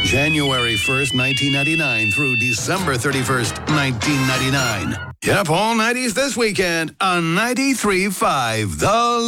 January 1st, 1999 through December 31st, 1999. Yep, all 90s this weekend on 93.5 The